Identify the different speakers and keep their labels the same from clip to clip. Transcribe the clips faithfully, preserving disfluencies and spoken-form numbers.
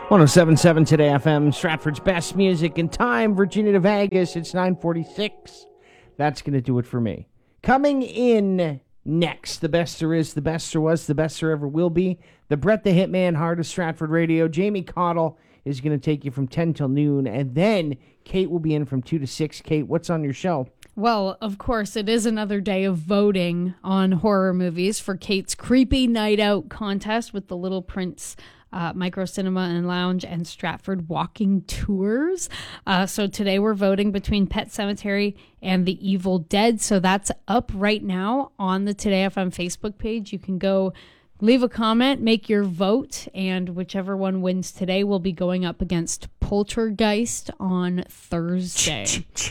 Speaker 1: one oh seven point seven Today F M, Stratford's best music and time. Virginia to Vegas, it's nine forty-six. That's going to do it for me. Coming in next, the best there is, the best there was, the best there ever will be. The Brett the Hitman Heart of Stratford Radio. Jamie Cottle is going to take you from ten till noon. And then Kate will be in from two to six. Kate, what's on your show?
Speaker 2: Well, of course, it is another day of voting on horror movies for Kate's Creepy Night Out contest with the Little Prince uh, Micro Cinema and Lounge and Stratford Walking Tours. Uh, so today we're voting between Pet Sematary and The Evil Dead. So that's up right now on the Today F M Facebook page. You can go leave a comment, make your vote, and whichever one wins today will be going up against Poltergeist on Thursday.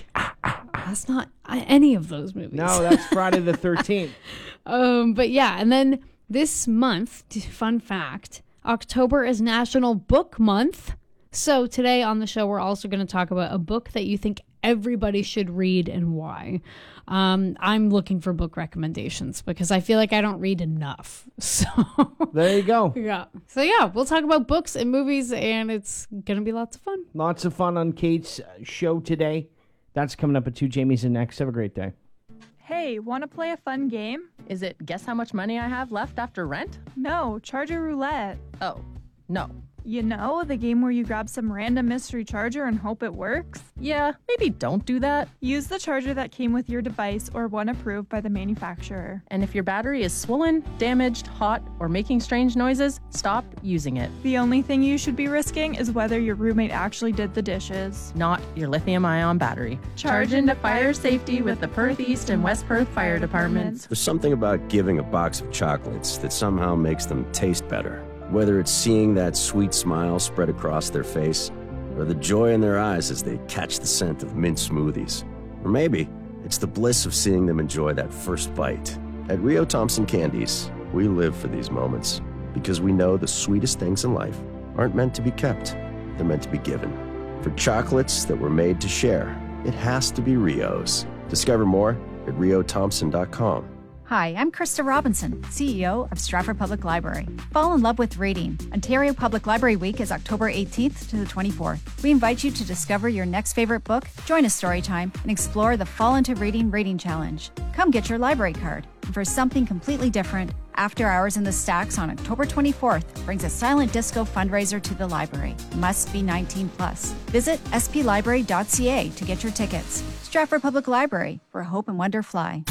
Speaker 2: That's not any of those movies.
Speaker 1: No, that's Friday the thirteenth.
Speaker 2: um, but yeah, and then this month, fun fact, October is National Book Month. So today on the show, we're also going to talk about a book that you think everybody should read and why. Um, I'm looking for book recommendations because I feel like I don't read enough. So
Speaker 1: there you go.
Speaker 2: Yeah. So yeah, we'll talk about books and movies, and it's going to be lots of fun.
Speaker 1: Lots of fun on Kate's show today. That's coming up at two. Jamie's in next. Have a great day.
Speaker 3: Hey, want to play a fun game?
Speaker 4: Is it guess how much money I have left after rent?
Speaker 3: No, Charger Roulette.
Speaker 4: Oh, no.
Speaker 3: You know, the game where you grab some random mystery charger and hope it works?
Speaker 4: Yeah, maybe don't do that.
Speaker 3: Use the charger that came with your device or one approved by the manufacturer.
Speaker 4: And if your battery is swollen, damaged, hot, or making strange noises, stop using it.
Speaker 3: The only thing you should be risking is whether your roommate actually did the dishes.
Speaker 4: Not your lithium-ion battery. Charge into fire safety with the Perth East and West Perth Fire Departments.
Speaker 5: There's something about giving a box of chocolates that somehow makes them taste better. Whether it's seeing that sweet smile spread across their face, or the joy in their eyes as they catch the scent of mint smoothies. Or maybe it's the bliss of seeing them enjoy that first bite. At Rio Thompson Candies, we live for these moments because we know the sweetest things in life aren't meant to be kept. They're meant to be given. For chocolates that were made to share, it has to be Rio's. Discover more at rio thompson dot com.
Speaker 6: Hi, I'm Krista Robinson, C E O of Stratford Public Library. Fall in love with reading. Ontario Public Library Week is October eighteenth to the twenty-fourth. We invite you to discover your next favorite book, join a story time, and explore the Fall into Reading Reading Challenge. Come get your library card. And for something completely different, After Hours in the Stacks on October twenty-fourth brings a silent disco fundraiser to the library. Must be nineteen plus. Visit s p library dot c a to get your tickets. Stratford Public Library, where hope and wonder fly.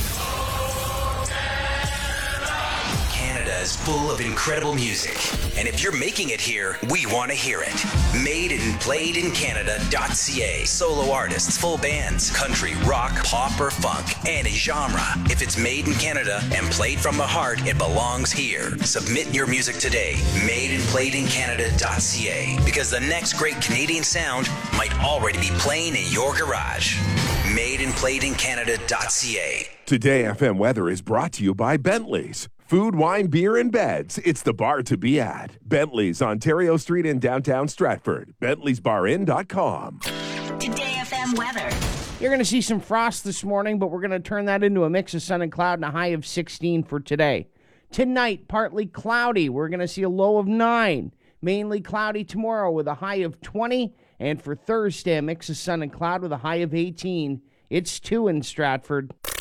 Speaker 7: Is full of incredible music. And if you're making it here, we want to hear it. Made and played in Canada dot c a. Solo artists, full bands, country, rock, pop, or funk, any genre. If it's made in Canada and played from the heart, it belongs here. Submit your music today. Made and played in Canada dot c a. Because the next great Canadian sound might already be playing in your garage. Made and played in Canada dot c a.
Speaker 8: Today F M weather is brought to you by Bentley's. Food, wine, beer, and beds. It's the bar to be at. Bentley's, Ontario Street in downtown Stratford. Bentley's Bar In dot com.
Speaker 9: Today F M weather.
Speaker 1: You're going to see some frost this morning, but we're going to turn that into a mix of sun and cloud and a high of sixteen for today. Tonight, partly cloudy. We're going to see a low of nine. Mainly cloudy tomorrow with a high of twenty. And for Thursday, a mix of sun and cloud with a high of eighteen. It's two in Stratford.